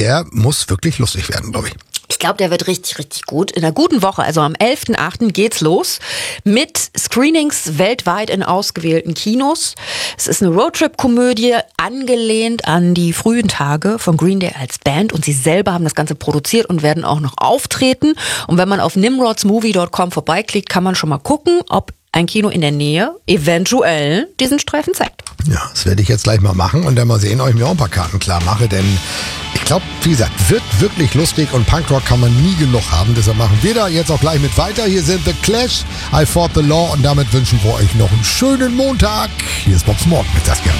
der muss wirklich lustig werden, glaube ich. Ich glaube, der wird richtig, richtig gut. In einer guten Woche, also am 11.8. geht's los mit Screenings weltweit in ausgewählten Kinos. Es ist eine Roadtrip-Komödie, angelehnt an die frühen Tage von Green Day als Band. Und sie selber haben das Ganze produziert und werden auch noch auftreten. Und wenn man auf nimrodsmovie.com vorbeiklickt, kann man schon mal gucken, ob ein Kino in der Nähe eventuell diesen Streifen zeigt. Ja, das werde ich jetzt gleich mal machen und dann mal sehen, ob ich mir auch ein paar Karten klar mache, denn ich glaube, wie gesagt, wird wirklich lustig und Punkrock kann man nie genug haben. Deshalb machen wir da jetzt auch gleich mit weiter. Hier sind The Clash, I Fought the Law und damit wünschen wir euch noch einen schönen Montag. Hier ist Bobs Morgen mit Saskia.